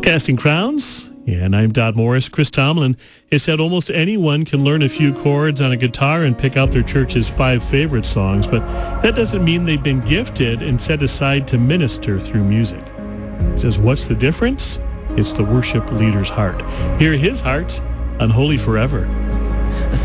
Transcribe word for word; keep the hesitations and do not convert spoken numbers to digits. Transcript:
Casting Crowns, and I'm Dodd Morris. Chris Tomlin has said almost anyone can learn a few chords on a guitar and pick out their church's five favorite songs, but that doesn't mean they've been gifted and set aside to minister through music. He says, what's the difference? It's the worship leader's heart. Hear his heart on Holy Forever.